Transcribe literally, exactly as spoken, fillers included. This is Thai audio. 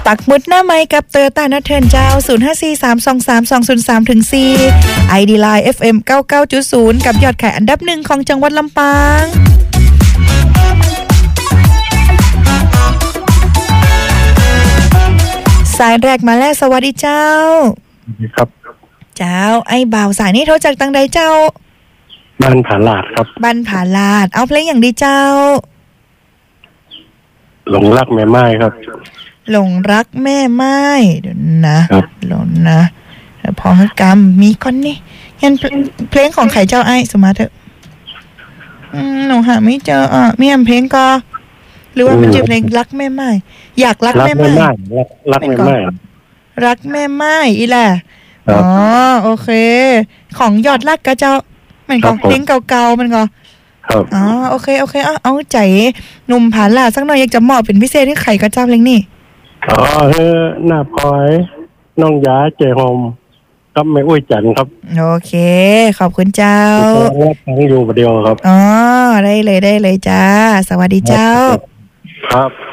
ปักหมุดหน้าไม้กับเตอร์ตานัทเทิร์นเจ้าศูนย์ ห้า สี่ สาม สอง สาม สอง ศูนย์ สาม ถึง สี่ ไอ ดี Line เอฟ เอ็ม เก้าสิบเก้าจุดศูนย์ กับยอดขายอันดับหนึ่งของจังหวัดลำปางสายแรกมาแล้วสวัสดีเจ้าครับเจ้าไอ้บ่าวสายนี้โทรจากตังใดเจ้าบ้านผาลาดครับบ้านผาลาดเอาเพลงอย่างดีเจ้าหลงรักแม่ไม้ครับหลงรักแม่ไม้เดี๋ยวนะหลงนะพอให้กรรมมีคนนี่งั้นเพลงของไข่เจ้าไอ้สมาเถอะหนูหาไม่เจออ่ะมีอันเพลงก็หรือว่ามันจะเพลงรักแม่ไม้อยากรักแม่ไม้รักแม่ไม้รักแม่ไม้อีแหละอ๋อโอเคของยอดรักก็เจ้ามันก็เพลงเก่าๆมันก็อ๋อโอเคโอเคเอาเอาใจหนุ่มผาลาดสักหน่อยอยากจะมอบเป็นพิเศษให้ไข่ก็เจ้าเพลงนี้อ๋อเออหน้าพลอยน้องยาเจโฮมครับแม่อุ้ยจันครับโอเคขอบคุณเจ้ารับฟังอยู่ประเดียวครับอ๋อได้เลยได้เลยจ้าสวัสดีเจ้าครับ